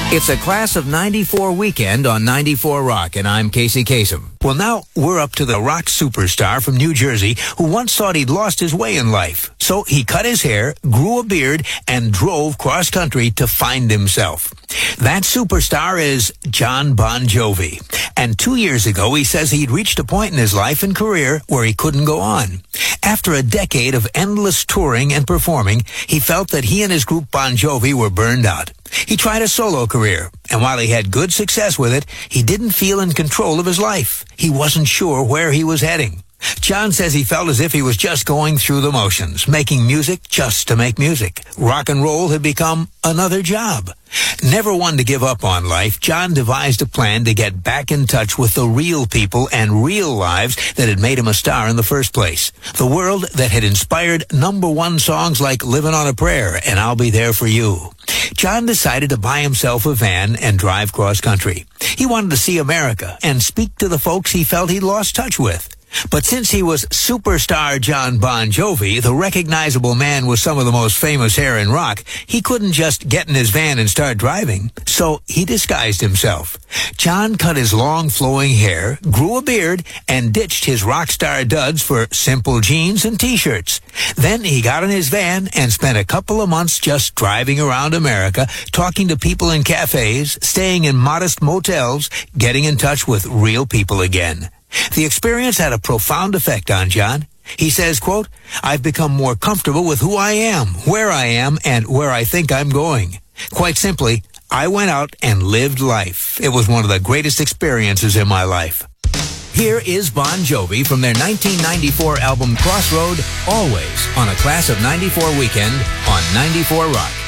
It's a Class of 94 weekend on 94 Rock, and I'm Casey Kasem. Well, now we're up to the rock superstar from New Jersey who once thought he'd lost his way in life. So he cut his hair, grew a beard, and drove cross-country to find himself. That superstar is Jon Bon Jovi. And 2 years ago, he says he'd reached a point in his life and career where he couldn't go on. After a decade of endless touring and performing, he felt that he and his group Bon Jovi were burned out. He tried a solo career, and while he had good success with it, he didn't feel in control of his life. He wasn't sure where he was heading. Jon says he felt as if he was just going through the motions, making music just to make music. Rock and roll had become another job. Never one to give up on life, Jon devised a plan to get back in touch with the real people and real lives that had made him a star in the first place. The world that had inspired #1 songs like Livin' on a Prayer and I'll Be There for You. Jon decided to buy himself a van and drive cross-country. He wanted to see America and speak to the folks he felt he'd lost touch with. But since he was superstar Jon Bon Jovi, the recognizable man with some of the most famous hair in rock, he couldn't just get in his van and start driving. So he disguised himself. Jon cut his long flowing hair, grew a beard, and ditched his rock star duds for simple jeans and t-shirts. Then he got in his van and spent a couple of months just driving around America, talking to people in cafes, staying in modest motels, getting in touch with real people again. The experience had a profound effect on Jon. He says, quote, "I've become more comfortable with who I am, where I am, and where I think I'm going. Quite simply, I went out and lived life. It was one of the greatest experiences in my life." Here is Bon Jovi from their 1994 album Crossroad, Always, on a Class of 94 weekend on 94 Rock.